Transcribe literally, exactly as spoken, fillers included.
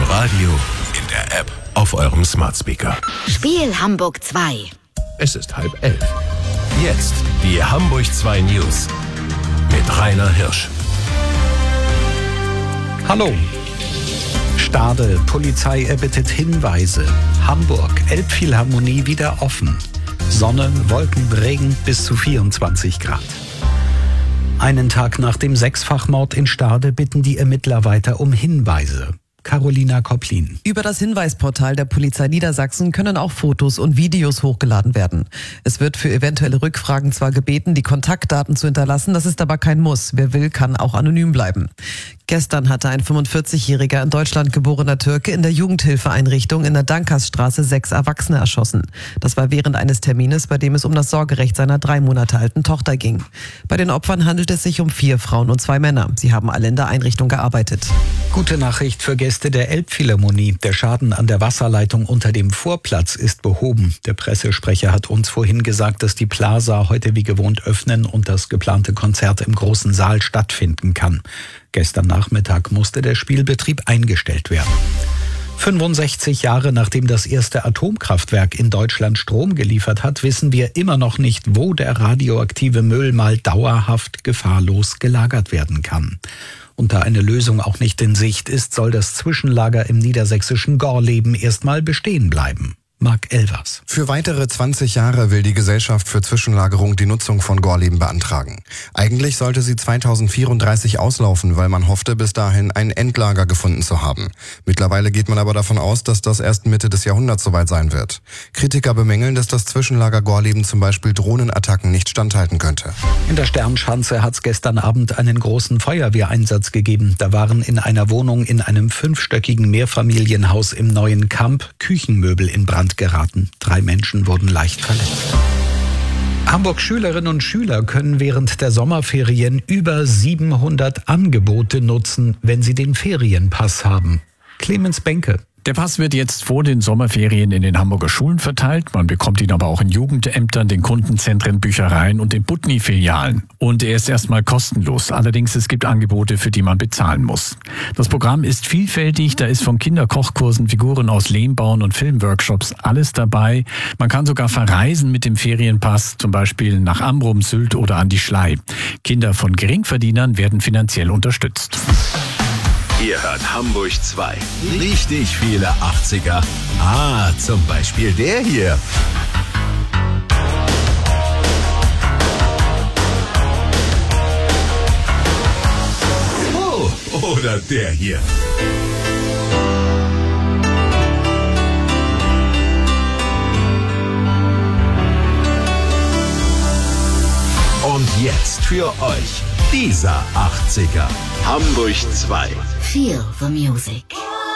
Radio, in der App, auf eurem Smart Speaker. Spiel Hamburg zwei. Es ist halb elf. Jetzt die Hamburg zwei News mit Rainer Hirsch. Hallo. Stade, Polizei erbittet Hinweise. Hamburg, Elbphilharmonie wieder offen. Sonne, Wolken, Regen bis zu vierundzwanzig Grad. Einen Tag nach dem Sechsfachmord in Stade bitten die Ermittler weiter um Hinweise. Carolina Kopplin. Über das Hinweisportal der Polizei Niedersachsen können auch Fotos und Videos hochgeladen werden. Es wird für eventuelle Rückfragen zwar gebeten, die Kontaktdaten zu hinterlassen, das ist aber kein Muss. Wer will, kann auch anonym bleiben. Gestern hatte ein fünfundvierzigjähriger in Deutschland geborener Türke in der Jugendhilfeeinrichtung in der Dankersstraße sechs Erwachsene erschossen. Das war während eines Termines, bei dem es um das Sorgerecht seiner drei Monate alten Tochter ging. Bei den Opfern handelt es sich um vier Frauen und zwei Männer. Sie haben alle in der Einrichtung gearbeitet. Gute Nachricht für Gäste der Elbphilharmonie. Der Schaden an der Wasserleitung unter dem Vorplatz ist behoben. Der Pressesprecher hat uns vorhin gesagt, dass die Plaza heute wie gewohnt öffnen und das geplante Konzert im großen Saal stattfinden kann. Gestern Nachmittag musste der Spielbetrieb eingestellt werden. fünfundsechzig Jahre nachdem das erste Atomkraftwerk in Deutschland Strom geliefert hat, wissen wir immer noch nicht, wo der radioaktive Müll mal dauerhaft gefahrlos gelagert werden kann. Und da eine Lösung auch nicht in Sicht ist, soll das Zwischenlager im niedersächsischen Gorleben erstmal bestehen bleiben. Marc Elvers. Für weitere zwanzig Jahre will die Gesellschaft für Zwischenlagerung die Nutzung von Gorleben beantragen. Eigentlich sollte sie zweitausendvierunddreißig auslaufen, weil man hoffte, bis dahin ein Endlager gefunden zu haben. Mittlerweile geht man aber davon aus, dass das erst Mitte des Jahrhunderts soweit sein wird. Kritiker bemängeln, dass das Zwischenlager Gorleben zum Beispiel Drohnenattacken nicht standhalten könnte. In der Sternschanze hat es gestern Abend einen großen Feuerwehreinsatz gegeben. Da waren in einer Wohnung in einem fünfstöckigen Mehrfamilienhaus im Neuen Kamp Küchenmöbel in Brand geraten. Drei Menschen wurden leicht verletzt. Hamburg Schülerinnen und Schüler können während der Sommerferien über siebenhundert Angebote nutzen, wenn sie den Ferienpass haben. Clemens Benke. Der Pass wird jetzt vor den Sommerferien in den Hamburger Schulen verteilt. Man bekommt ihn aber auch in Jugendämtern, den Kundenzentren, Büchereien und den Butni-Filialen. Und er ist erstmal kostenlos. Allerdings, es gibt Angebote, für die man bezahlen muss. Das Programm ist vielfältig. Da ist von Kinderkochkursen, Figuren aus Lehmbauen und Filmworkshops alles dabei. Man kann sogar verreisen mit dem Ferienpass, zum Beispiel nach Amrum, Sylt oder an die Schlei. Kinder von Geringverdienern werden finanziell unterstützt. Ihr hört Hamburg zwei. Richtig viele achtziger. Ah, zum Beispiel der hier. Oh, oder der hier. Und jetzt für euch dieser achtziger. Hamburg zwei. Feel the music.